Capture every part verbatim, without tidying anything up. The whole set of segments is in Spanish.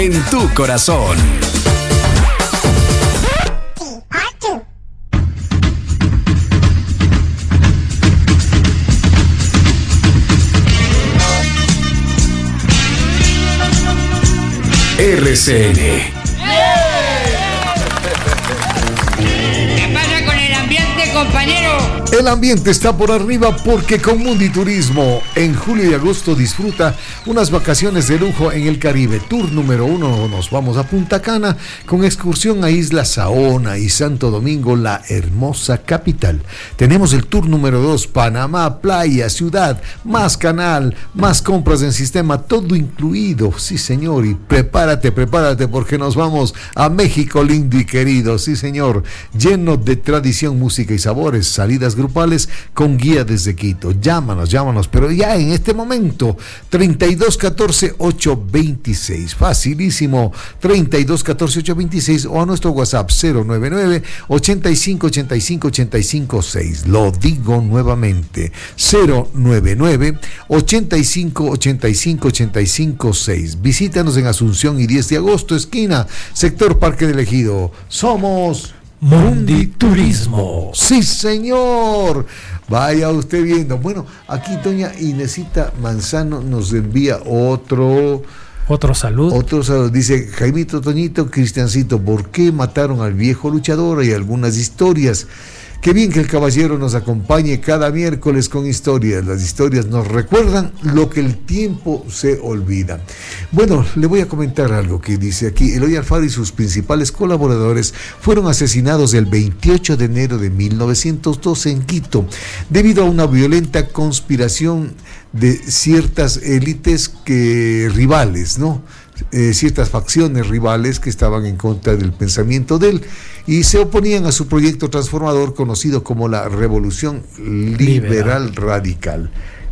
En tu corazón. R C N. ¿Qué pasa con el ambiente, compañero? El ambiente está por arriba porque con Mundi Turismo en julio y agosto disfruta unas vacaciones de lujo en el Caribe. Tour número uno, nos vamos a Punta Cana con excursión a Isla Saona y Santo Domingo, la hermosa capital. Tenemos el tour número dos, Panamá, playa, ciudad, más canal, más compras en sistema, todo incluido. Sí, señor, y prepárate, prepárate porque nos vamos a México lindo y querido. Sí, señor, lleno de tradición, música y sabores, salidas grupales con guía desde Quito. Llámanos, llámanos, pero ya en este momento, treinta y dos catorce ocho veintiséis, facilísimo, treinta y dos catorce ocho veintiséis, o a nuestro WhatsApp cero nueve nueve ochenta y cinco ochenta y cinco ochenta y cinco seis. Lo digo nuevamente, cero nueve nueve ochenta y cinco ochenta y cinco ochenta y cinco seis. Visítanos en Asunción y diez de agosto, esquina, sector Parque del Ejido. Somos Mundi Turismo. Sí, señor. Vaya usted viendo. Bueno, aquí doña Inesita Manzano nos envía otro... Otro saludo. Otro saludo. Dice, Jaimito, Toñito, Cristiancito, ¿por qué mataron al viejo luchador? Hay algunas historias. Qué bien que el caballero nos acompañe cada miércoles con historias. Las historias nos recuerdan lo que el tiempo se olvida. Bueno, le voy a comentar algo que dice aquí. Eloy Alfaro y sus principales colaboradores fueron asesinados el veintiocho de enero de mil novecientos doce en Quito, debido a una violenta conspiración de ciertas élites que rivales, ¿no? Eh, ciertas facciones rivales que estaban en contra del pensamiento de él y se oponían a su proyecto transformador conocido como la Revolución Liberal, Liberal. Radical.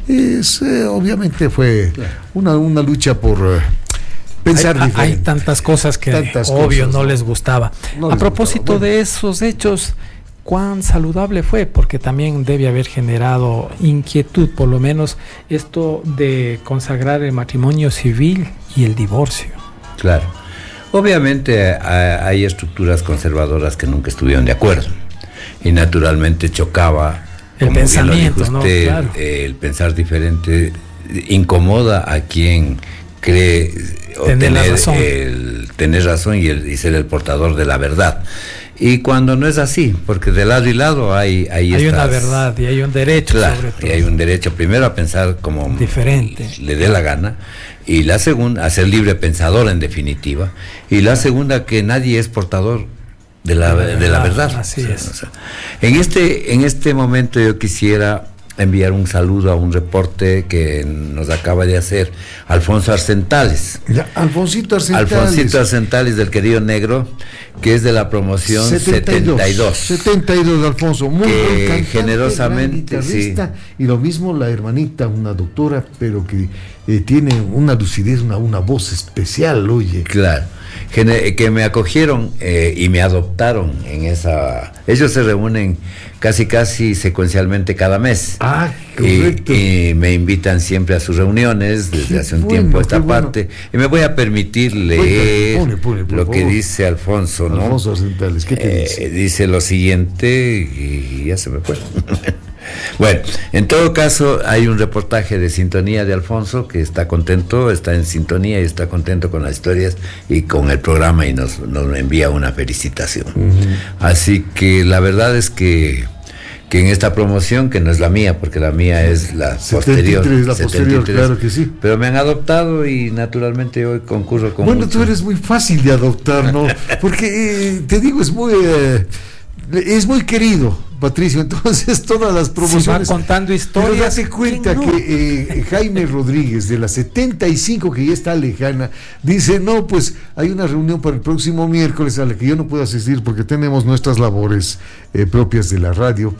Es, eh, obviamente fue una, una lucha por eh, pensar hay, diferente. Hay tantas cosas que tantas obvio cosas, no, no les gustaba. No a les propósito gustaba. Bueno. De esos hechos, cuán saludable fue, porque también debe haber generado inquietud, por lo menos esto de consagrar el matrimonio civil y el divorcio. Claro. Obviamente hay estructuras conservadoras que nunca estuvieron de acuerdo y naturalmente chocaba el pensamiento, usted, ¿no? Claro. El pensar diferente incomoda a quien cree tener, tener razón. El, tener razón y, el, y ser el portador de la verdad. Y cuando no es así, porque de lado y lado hay hay, hay estas, una verdad y hay un derecho, claro, sobre todo. Y hay un derecho primero a pensar como diferente, le dé la gana, y la segunda a ser libre pensador en definitiva, y la segunda que nadie es portador de la, de la, de la verdad. Así o sea, es. O sea, en este en este momento yo quisiera enviar un saludo a un reporte que nos acaba de hacer Alfonso Arcentales. Ya, Alfonsito Arcentales. Alfonsito Arcentales, del querido negro, que es de la promoción setenta y dos. setenta y dos, Alfonso. Muy que buen cantante, generosamente, sí. Y lo mismo la hermanita, una doctora, pero que eh, tiene una lucidez, una, una voz especial, oye. Claro. Que me acogieron eh, y me adoptaron en esa... Ellos se reúnen casi casi secuencialmente cada mes. Ah, correcto. Y, y me invitan siempre a sus reuniones desde qué hace un bueno, tiempo esta parte. Bueno. Y me voy a permitir leer pone, pone, pone, lo favor. que dice Alfonso, ¿no? Alfonso Arcentales, ¿qué te dice? Eh, dice lo siguiente y ya se me fue. Bueno, en todo caso hay un reportaje de sintonía de Alfonso que está contento, está en sintonía y está contento con las historias y con el programa y nos, nos envía una felicitación. Uh-huh. Así que la verdad es que que en esta promoción, que no es la mía, porque la mía es la posterior, setenta y tres, la posterior, claro que sí. Pero me han adoptado y naturalmente hoy concurro con Bueno, mucho. Tú eres muy fácil de adoptar, ¿no? Porque, eh, te digo, es muy... Eh, es muy querido, Patricio, entonces todas las promociones... Se va contando historias. Pero date cuenta no? que eh, Jaime Rodríguez, de la setenta y cinco, que ya está lejana, dice, no, pues hay una reunión para el próximo miércoles a la que yo no puedo asistir porque tenemos nuestras labores eh, propias de la radio,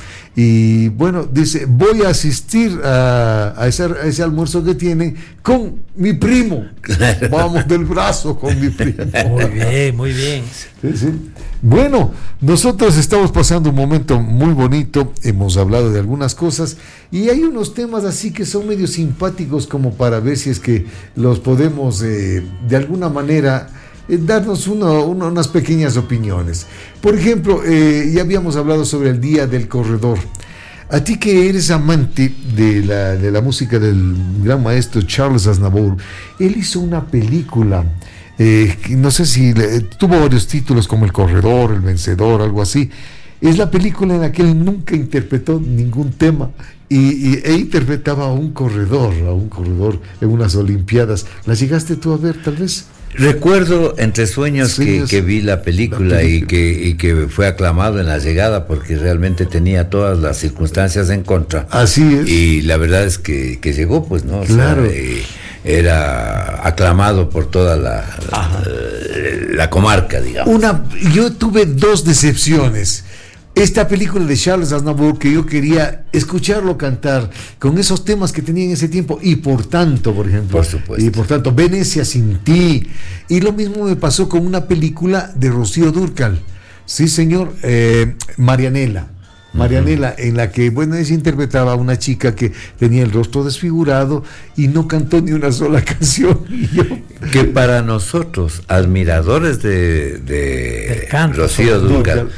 y bueno, dice, voy a asistir a, a, ese, a ese almuerzo que tienen con mi primo. Vamos del brazo con mi primo. Muy bien, muy bien. Sí, sí. Bueno, nosotros estamos pasando un momento muy bonito, hemos hablado de algunas cosas y hay unos temas así que son medio simpáticos como para ver si es que los podemos eh, de alguna manera eh, darnos uno, uno, unas pequeñas opiniones. Por ejemplo, eh, ya habíamos hablado sobre el Día del Corredor. A ti que eres amante de la, de la música del gran maestro Charles Aznavour, él hizo una película, eh, no sé si le, tuvo varios títulos como El Corredor, El Vencedor, algo así. Es la película en la que él nunca interpretó ningún tema y, y e interpretaba a un corredor, a un corredor en unas Olimpiadas. ¿La llegaste tú a ver, tal vez? Recuerdo entre sueños sí, que, que vi la película, la película. Y, que, y que fue aclamado en la llegada porque realmente tenía todas las circunstancias en contra. Así es. Y la verdad es que, que llegó, pues, ¿no? O claro. sea, eh, era aclamado por toda la, la, la comarca, digamos. Una, yo tuve dos decepciones. Esta película de Charles Aznavour, que yo quería escucharlo cantar con esos temas que tenía en ese tiempo, y por tanto, por ejemplo, por supuesto. Y por tanto, Venecia sin ti. Y lo mismo me pasó con una película de Rocío Dúrcal, sí señor, eh, Marianela. Marianela, uh-huh. En la que, bueno, ella interpretaba a una chica que tenía el rostro desfigurado y no cantó ni una sola canción. Y yo... Que para nosotros, admiradores de, de canto, Rocío Dúrcal,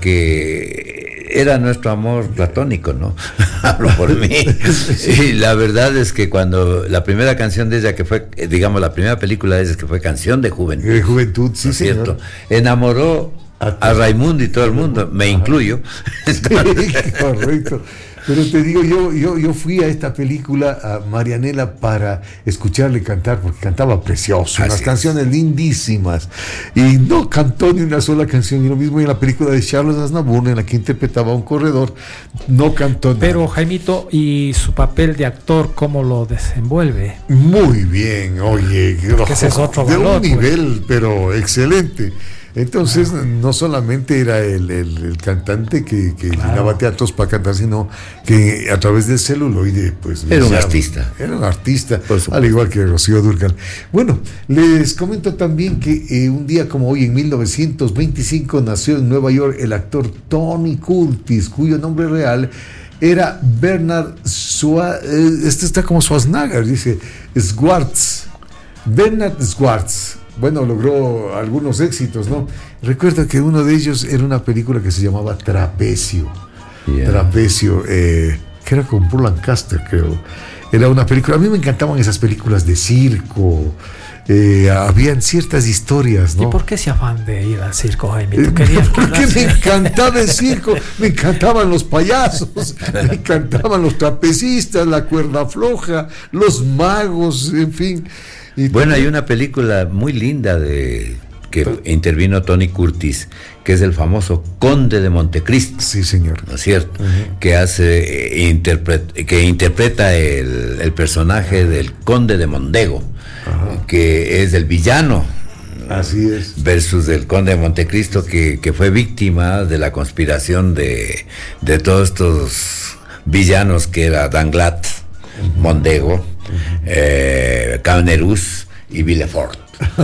porque era nuestro amor platónico, ¿no? Hablo por mí. Y la verdad es que cuando la primera canción de ella, que fue, digamos, la primera película de ella, que fue Canción de Juventud. De Juventud, sí, ¿no es cierto? Señor. Enamoró a, a Raimundo y todo el mundo, me Ajá. incluyo. Sí, correcto. Pero te digo, yo, yo, yo fui a esta película, a Marianela, para escucharle cantar, porque cantaba precioso, Así unas es. canciones lindísimas, y no cantó ni una sola canción. Y lo mismo en la película de Charles Aznavour, en la que interpretaba a un corredor, no cantó nada. Pero Jaimito, ¿y su papel de actor cómo lo desenvuelve? Muy bien, oye, que ese es otro de valor, un nivel, pues. pero excelente. Entonces, ah. no solamente era el, el, el cantante que, que claro. llenaba teatros para cantar, sino que a través del celuloide, pues... Era un artista. Era un artista, al igual que Rocío Dúrcal. Bueno, les comento también que eh, un día como hoy, en mil novecientos veinticinco, nació en Nueva York el actor Tony Curtis, cuyo nombre real era Bernard Schwartz. Eh, este está como Schwarzenegger, dice Schwartz. Bernard Schwartz. Bueno, logró algunos éxitos, ¿no? Recuerda que uno de ellos era una película que se llamaba Trapecio. Yeah. Trapecio, eh, que era con Paul Lancaster, creo. Era una película, a mí me encantaban esas películas de circo. Eh, habían ciertas historias, ¿no? ¿Y por qué ese afán de ir al circo, Jaime? ¿Tú querías Porque me encantaba el circo, me encantaban los payasos, me encantaban los trapecistas, la cuerda floja, los magos, en fin. Y bueno, hay una película muy linda de que ¿T- intervino Tony Curtis, que es el famoso Conde de Montecristo. Sí, señor. ¿No es cierto? Uh-huh. Que hace, eh, interpret, que interpreta el, el personaje uh-huh. del Conde de Mondego, uh-huh. que es el villano. Así es. Versus el Conde de Montecristo, que, que fue víctima de la conspiración de, de todos estos villanos, que era Danglars, uh-huh. Mondego, uh-huh. eh, Canerus y Villefort.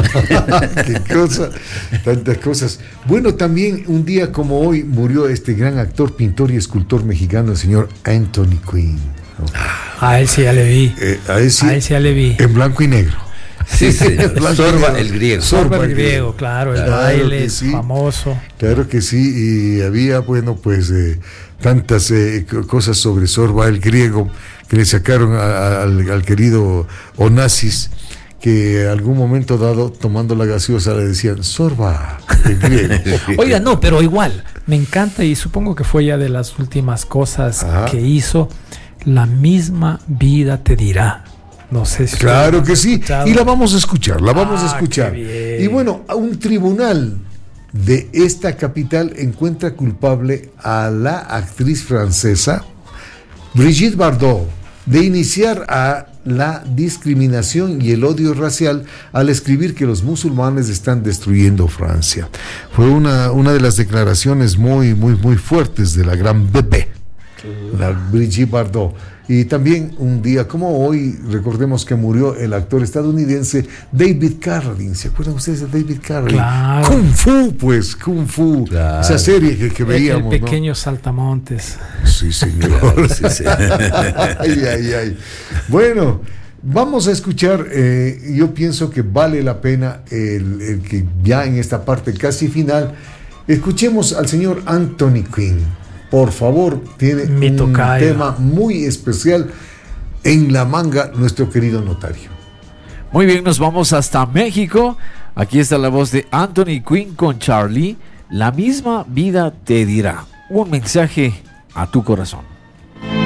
Qué cosa, tantas cosas. Bueno, también un día como hoy murió este gran actor, pintor y escultor mexicano, el señor Anthony Quinn, ¿no? A él sí ya le vi. Eh, a, él sí, a él sí ya le vi. En blanco y negro. Sí, señor. Sorba el griego. Sorba, Sorba el griego, claro, el claro baile sí. famoso. Claro que sí, y había, bueno, pues eh, tantas eh, cosas sobre Sorba el griego que le sacaron a, a, al, al querido Onassis, que algún momento dado, tomando la gaseosa, le decían Sorba el griego. Oiga, no, pero igual, me encanta, y supongo que fue ya de las últimas cosas Ajá. que hizo, La misma vida te dirá. No sé si claro que sí, escuchado. Y la vamos a escuchar, la vamos ah, a escuchar. Y bueno, un tribunal de esta capital encuentra culpable a la actriz francesa Brigitte Bardot de iniciar a la discriminación y el odio racial al escribir que los musulmanes están destruyendo Francia. Fue una, una de las declaraciones muy, muy, muy fuertes de la gran bebé, la Brigitte Bardot. Y también un día como hoy, recordemos que murió el actor estadounidense David Carradine. ¿Se acuerdan ustedes de David Carradine? Claro. Kung Fu, pues, Kung Fu. Claro. Esa serie que, que veíamos, el pequeño ¿no? saltamontes. Sí, señor. Claro, sí, sí. Ay, ay, ay. Bueno, Vamos a escuchar, eh, yo pienso que vale la pena el, el que ya en esta parte casi final, escuchemos al señor Anthony Quinn. Por favor, tiene Mi un tocayo. tema muy especial en la manga, nuestro querido notario. Muy bien, nos vamos hasta México. Aquí está la voz de Anthony Quinn con Charlie. La misma vida te dirá. Un mensaje a tu corazón.